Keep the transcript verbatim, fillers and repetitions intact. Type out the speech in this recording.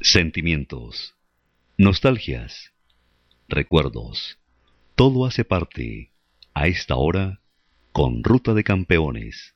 Sentimientos, nostalgias, recuerdos, todo hace parte, a esta hora, con Ruta de Campeones.